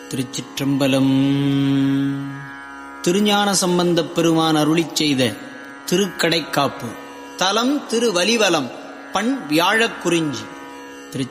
திருச்சிற்றம்பலம். திருஞான சம்பந்தப் பெருமான் அருளிச் செய்த திருக்கடைக்காப்பு. தலம் திருவலிவலம். பண் வியாழக்குறிஞ்சி.